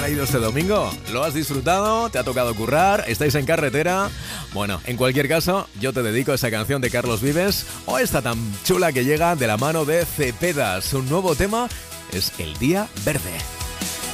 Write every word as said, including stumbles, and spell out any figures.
ha ido este domingo? ¿Lo has disfrutado? ¿Te ha tocado currar? ¿Estáis en carretera? Bueno, en cualquier caso, yo te dedico a esa canción de Carlos Vives o esta tan chula que llega de la mano de Cepeda. Su nuevo tema es El Día Verde.